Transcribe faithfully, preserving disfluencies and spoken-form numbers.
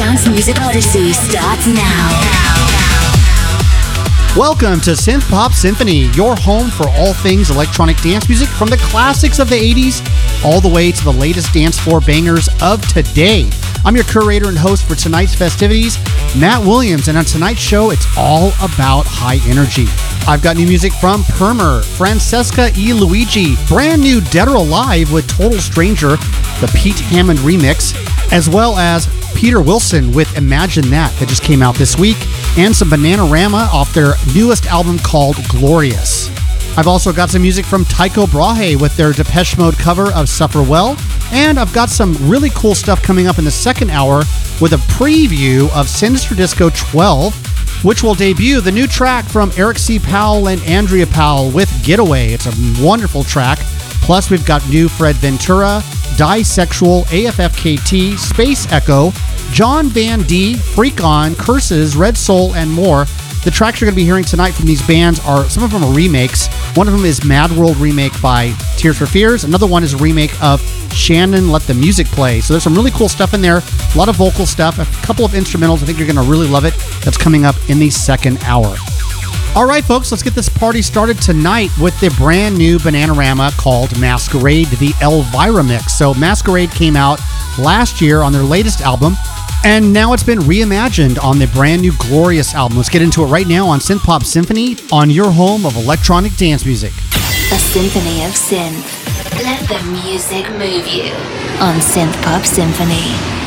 Dance Music Odyssey starts now. Welcome to Synth Pop Symphony, your home for all things electronic dance music from the classics of the eighties all the way to the latest dance floor bangers of today. I'm your curator and host for tonight's festivities, Matt Williams, and on tonight's show, it's all about high energy. I've got new music from Permer, Francesca E. Luigi, brand new Dead or Alive with Total Stranger, the Pete Hammond remix, as well as Peter Wilson with Imagine That that just came out this week, and some Bananarama off their newest album called Glorious. I've also got some music from Tycho Brahe with their Depeche Mode cover of Suffer Well, and I've got some really cool stuff coming up in the second hour with a preview of Sinister Disco twelve, which will debut the new track from Eric C. Powell and Andrea Powell with Getaway. It's a wonderful track. Plus, we've got new Fred Ventura, Disexual, A F F K T, Space Echo, John Van D, Freak On, Curses, Red Soul, and more. The tracks you're going to be hearing tonight from these bands are, some of them are remakes. One of them is Mad World remake by Tears for Fears. Another one is a remake of Shannon Let the Music Play. So there's some really cool stuff in there. A lot of vocal stuff, a couple of instrumentals. I think you're going to really love it. That's coming up in the second hour. All right, folks, let's get this party started tonight with the brand new Bananarama called Masquerade, the Elvira mix. So Masquerade came out last year on their latest album, and now it's been reimagined on the brand new Glorious album. Let's get into it right now on Synth Pop Symphony, on your home of electronic dance music. A symphony of synth. Let the music move you on Synth Pop Symphony.